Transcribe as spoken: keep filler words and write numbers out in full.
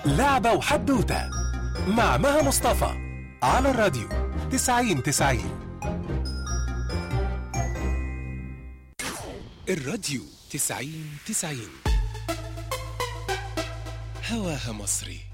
لعبة وحدوتة مع مها مصطفى على الراديو تسعين تسعين. الراديو تسعين تسعين هواها مصري.